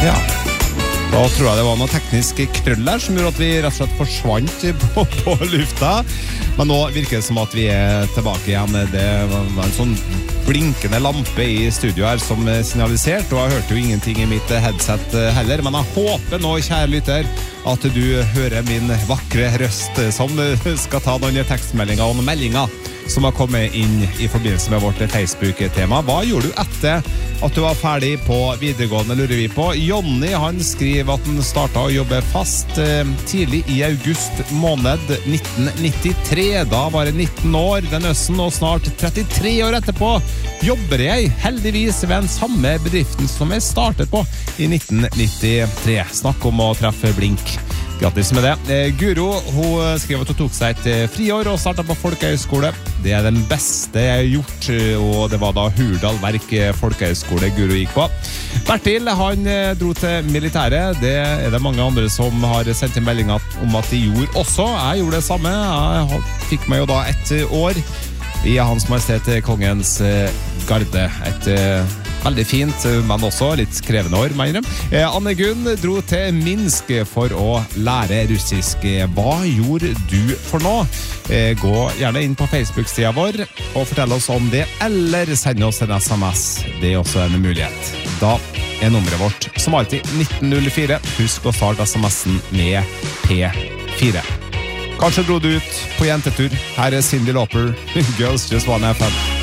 Ja. Da tror jeg det var noe teknisk krøll der som gjorde at vi rett og slett forsvant på lufta. Men nå virker det som at vi tilbake igjen. Det var en sånn blinkende lampe i studio her som signaliserte, og jeg hørte jo ingenting i mitt headset heller. Men jeg håper nå, kjære lytter, at du hører min vakre røst som skal ta noen tekstmeldinger og noen meldinger som har kommet inn i forbindelse med vårt Facebook-tema. Hva gjorde du etter at du var ferdig på videregående, lurer vi på? Jonny, han skriver at han startet å jobbe fast tidlig i august måned 1993. Da var jeg 19 år den høsten, og snart 33 år etterpå jobber jeg heldigvis ved den samme bedriften som jeg startet på i 1993. Snakk om å treffe blink. Grattis med det. Guro, hun skrev at hun tok seg et friår og startet på folkehøyskole. Det den beste jeg har gjort, og det var da Hurdal Verk folkehøyskole Guro gikk på. Bertil, han dro til militæret. Det det mange andre som har sendt en melding om at de gjorde også. Jeg gjorde det samme. Jeg fikk meg jo da et år i Hans Majestet Kongens garde. Et veldig fint, men også litt krevende år, mener jeg. Anne Gunn dro til Minsk for å lære russisk. Hva gjorde du for nå? Gå gjerne inn på Facebook-siden vår og fortell oss om det, eller send oss en SMS. Det også en mulighet. Da nummeret vårt som alltid 1904. Husk å starte SMS-en med P4. Kanskje dro du ut på jentetur. Her Cyndi Lauper, Girls Just Wanna Have Fun.